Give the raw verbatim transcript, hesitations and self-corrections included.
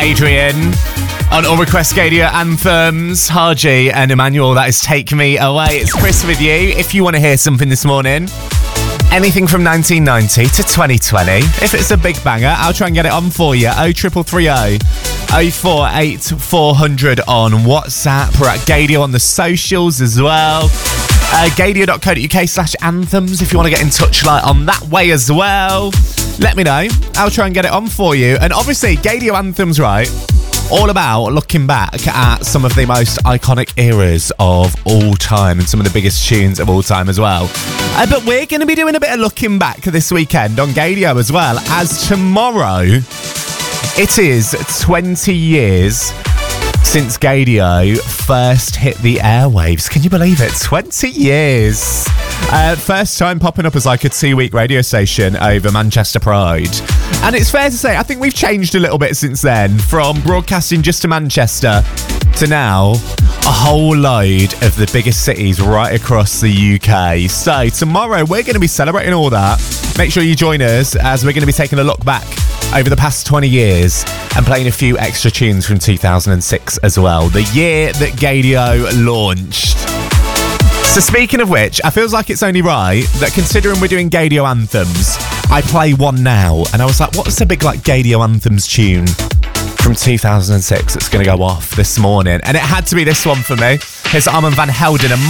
Adrian on All Request Gadio Anthems. Harji and Emmanuel, that is Take Me Away. It's Chris with you. If you want to hear something this morning, anything from nineteen ninety to twenty twenty, if it's a big banger, I'll try and get it on for you. oh three three three oh oh four eight four hundred on WhatsApp. We're at Gadio on the socials as well. Uh, gadio.co.uk slash anthems if you want to get in touch like on that way as well. Let me know. I'll try and get it on for you. And obviously, Gadio Anthems, right? All about looking back at some of the most iconic eras of all time and some of the biggest tunes of all time as well. Uh, but we're going to be doing a bit of looking back this weekend on Gadio as well, as tomorrow it is twenty years since Gadio first hit the airwaves. Can you believe it? twenty years. Uh, first time popping up as like a two-week radio station over Manchester Pride. And it's fair to say, I think we've changed a little bit since then, from broadcasting just to Manchester to now a whole load of the biggest cities right across the U K. So tomorrow we're going to be celebrating all that. Make sure you join us as we're going to be taking a look back over the past twenty years and playing a few extra tunes from two thousand six as well, the year that Gadio launched. So speaking of which, I feels like it's only right that considering we're doing Gadio Anthems, I play one now. And I was like, what's the big like Gadio Anthems tune from two thousand six that's going to go off this morning? And it had to be this one for me. Here's Armand van Helden and